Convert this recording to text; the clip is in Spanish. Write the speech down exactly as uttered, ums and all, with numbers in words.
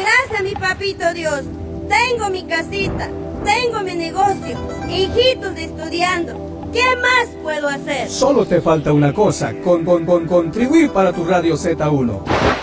Gracias, mi papito Dios. Tengo mi casita, tengo mi negocio, hijitos estudiando. ¿Qué más puedo hacer? Solo te falta una cosa, con, con, con contribuir para tu Radio Z uno.